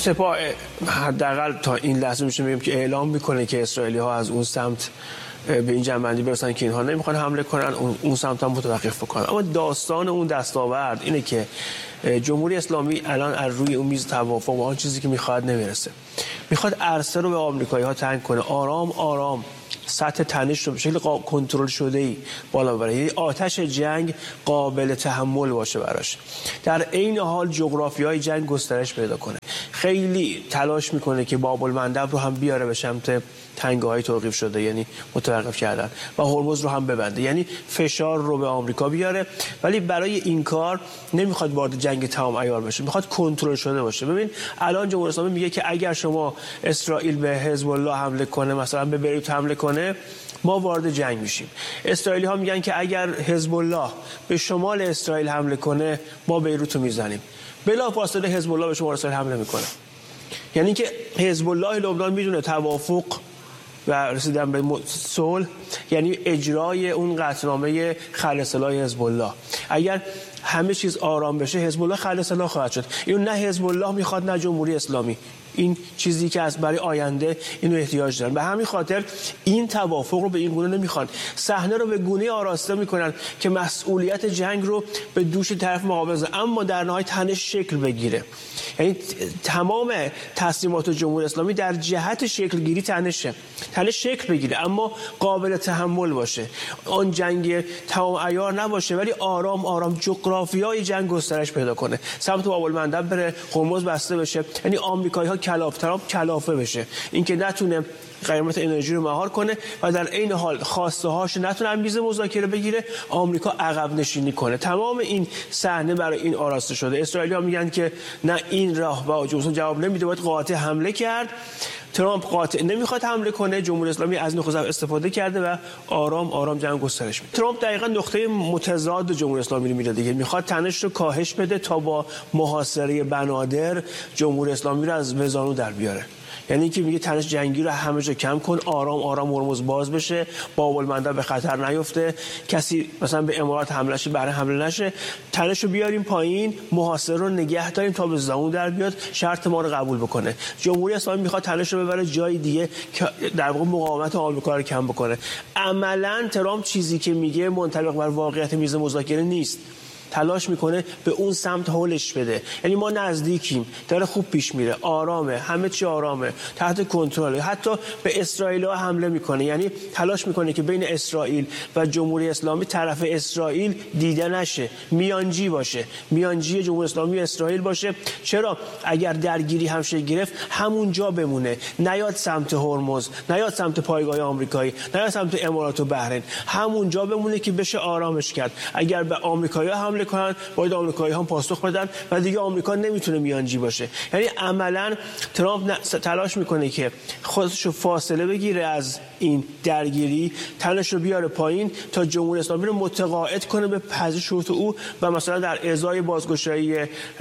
سپاه حداقل تا این لحظه میشه بگیم که اعلام میکنه که اسرائیلی ها از اون سمت به این جنبندی برسن که اینها نمیخوان حمله کنن، اون سمت هم متوقف بکنن. اما داستان اون دستاورد اینه که جمهوری اسلامی الان از روی اون میز توافق با آن چیزی که میخواد نمیرسه. میخواد عرصه رو به آمریکایی ها تنگ کنه، آرام آرام سطح تنش رو به شکل کنترل شده‌ای بالا ببره، یعنی آتش جنگ قابل تحمل باشه براش. در عین حال جغرافیای جنگ گسترش پیدا کنه. خیلی تلاش میکنه که باب المندب رو هم بیاره به سمت تنگه‌های توقیف شده، یعنی متوقف کردن، و هرمز رو هم ببنده، یعنی فشار رو به آمریکا بیاره. ولی برای این کار نمیخواد وارد جنگ تمام عیار بشه، میخواد کنترل شده باشه. ببین الان جمهوری اسلامی میگه که اگر شما اسرائیل به حزب الله حمله کنه، مثلا به بیروت حمله کنه، ما وارد جنگ میشیم. اسرائیلی ها میگن که اگر حزب الله به شمال اسرائیل حمله کنه، ما بیروت رو میزنیم. بلافاصله حزب الله به شمال اسرائیل حمله میکنه. یعنی که حزب الله لبنان میدونه توافق و رسیدن به صلح یعنی اجرای اون قطعنامه خلع سلاح حزب الله. اگر همه چیز آرام بشه، حزب الله خلع سلاح خواهد شد. اینو نه حزب الله میخواد نه جمهوری اسلامی. این چیزی که از برای آینده اینو احتیاج دارن. به همین خاطر این توافق رو به این گونه نمیخوان. صحنه رو به گونه آراسته میکنن که مسئولیت جنگ رو به دوش طرف مقابل بذارن، اما در نهایت تنش شکل بگیره. یعنی تمام تصمیمات جمهوری اسلامی در جهت شکل گیری تنش شکل بگیره، اما قابل تحمل باشه. آن جنگ تمام عیار نباشه، ولی آرام آرام جغرافیای جنگ گسترش پیدا کنه، سمت باب المندب بره، هرمز بسته بشه، یعنی آمریکایی‌ها کلافه بشه، اینکه نتونه قیمت انرژی رو مهار کنه و در عین حال خواسته هاش نتونه میز مذاکره بگیره، آمریکا عقب نشینی کنه. تمام این صحنه برای این آراسته شده. اسرائیلی‌ها میگن که نه، این راه با جمهوری جواب نمیده، باید قاطع حمله کرد. ترامپ قاطع نمیخواد حمله کنه، جمهوری اسلامی از نقطه ضعف استفاده کرده و آرام آرام جنگ گسترش میده. ترامپ دقیقاً نقطه متضاد جمهوری اسلامی رو میره دیگه، میخواد تنش رو کاهش بده تا با محاصره بنادر جمهوری اسلامی رو از وزانو در بیاره. یعنی که میگه تنش جنگی رو همه جا کم کن، آرام آرام هرمز باز بشه، باب المندب به خطر نیفته، کسی مثلا به امارات حمله شه، برای حمله نشه، تنش رو بیاریم پایین، محاصره رو نگه داریم تا به زبون در بیاد، شرط ما رو قبول بکنه. جمهوری اسلامی میخواد تنش رو ببره جای دیگه که در واقع مقاومت آمریکا رو کم بکنه. عملاً ترامپ چیزی که میگه منطبق بر واقعیت میز مذاکره نیست. تلاش میکنه به اون سمت هولش بده. یعنی ما نزدیکیم، داره خوب پیش میره، آرامه، همه چی آرامه، تحت کنترله. حتی به اسرائیل ها حمله میکنه، یعنی تلاش میکنه که بین اسرائیل و جمهوری اسلامی طرف اسرائیل دیده نشه، میانجی باشه، میانجی جمهوری اسلامی و اسرائیل باشه. چرا؟ اگر درگیری هم شه گرفت، همونجا بمونه، نیاد سمت هرمز، نیاد سمت پایگاه آمریکایی، نیاد سمت امارات و بحرین، همونجا بمونه که بشه آرامش کرد. اگر به آمریکایی‌ها حمله کنن، باید آمریکایی‌ها هم پاسخ بدن و دیگه آمریکا نمیتونه میانجی باشه. یعنی عملاً ترامپ تلاش میکنه که خودش رو فاصله بگیره از این درگیری، تنش رو بیاره پایین تا جمهوری اسلامی رو متقاعد کنه به پذیرش شروط او و مثلا در ازای بازگشایی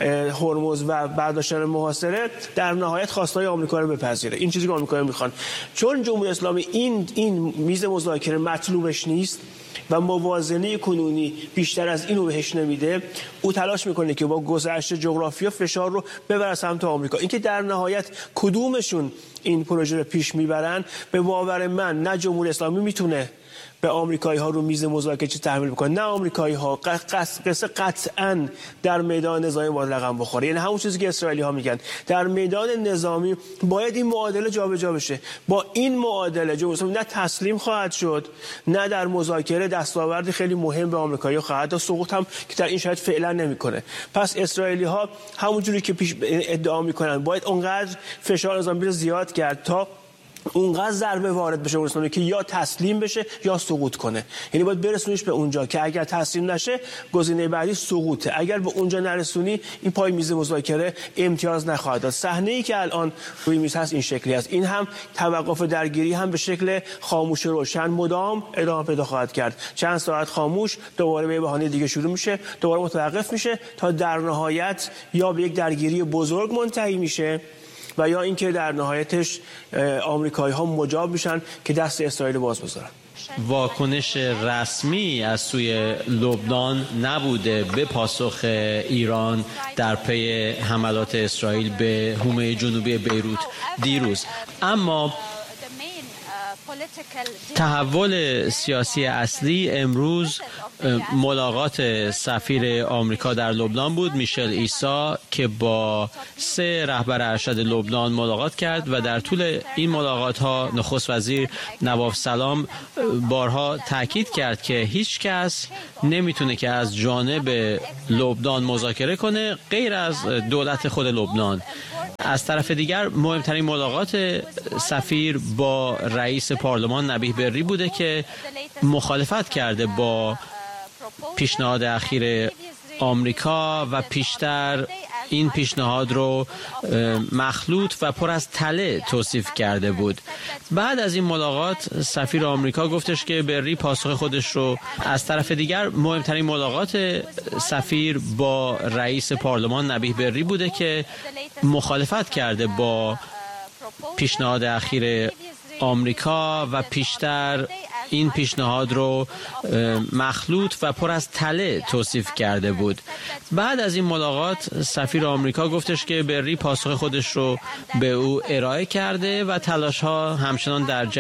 هرمز و برداشتن محاصره در نهایت خواستای آمریکا رو بپذیره. این چیزی که آمریکایی‌ها میخوان. چون جمهوری اسلامی این میز مذاکره مطلوبش نیست و موازنه کنونی بیشتر از اینو بهش نمیده، او تلاش میکنه که با گذشت جغرافیا فشار رو ببره سمت آمریکا. اینکه در نهایت کدومشون این پروژه رو پیش میبرن، به باور من نه جمهوری اسلامی میتونه به آمریکایی‌ها رو میز مذاکره چه تحمیل بکنه، نه آمریکایی‌ها. قصه قطعاً در میدان نظامی باید رقم بخوره. یعنی همون چیزی که اسرائیلی‌ها میگن، در میدان نظامی باید این معادله جابجا بشه. با این معادله جمهوری اسلامی نه تسلیم خواهد شد، نه در مذاکره دستاوردی خیلی مهم به آمریکایی‌ها خواهد داد. سقوط هم که در این شرایط فعلا نمی‌کنه. پس اسرائیلی‌ها همونجوری که پیش ادعا می‌کنن باید اونقدر فشار نظامی رو زیاد کرد تا اونقدر ضربه وارد بشه اسلامی که یا تسلیم بشه یا سقوط کنه. یعنی باید برسونیش به اونجا که اگر تسلیم نشه گزینه بعدی سقوطه. اگر به اونجا نرسونی این پای میز مذاکره امتیاز نخواهد داد. صحنه‌ای که الان روی میز هست این شکلی است. این هم توقف درگیری هم به شکل خاموش روشن مدام ادامه پیدا خواهد کرد. چند ساعت خاموش، دوباره به بهانه دیگه شروع میشه، دوباره متوقف میشه تا در نهایت یا به یک درگیری بزرگ منتهی میشه و یا اینکه در نهایتش آمریکایی‌ها مجاب میشن که دست اسرائیل باز بذارن. واکنش رسمی از سوی لبنان نبوده به پاسخ ایران در پی حملات اسرائیل به حومه جنوبی بیروت دیروز. اما تحول سیاسی اصلی امروز ملاقات سفیر آمریکا در لبنان بود، میشل عیسی، که با 3 رهبر ارشد لبنان ملاقات کرد و در طول این ملاقات ها نخست وزیر نواف سلام بارها تاکید کرد که هیچ کس نمیتونه که از جانب لبنان مذاکره کنه غیر از دولت خود لبنان. از طرف دیگر مهمترین ملاقات سفیر با رئیس پارلمان نبیه بری بوده که مخالفت کرده با پیشنهاد اخیر آمریکا و پیشتر این پیشنهاد رو مخلوط و پر از تله توصیف کرده بود. بعد از این ملاقات سفیر آمریکا گفتش که بری پاسخ خودش رو از طرف دیگر مهمترین ملاقات سفیر با رئیس پارلمان نبیه بری بوده که مخالفت کرده با پیشنهاد اخیر آمریکا و پیشتر این پیشنهاد رو مخلوط و پر از تله توصیف کرده بود. بعد از این ملاقات سفیر آمریکا گفتش که بری پاسخ خودش رو به او ارائه کرده و تلاش ها همچنان در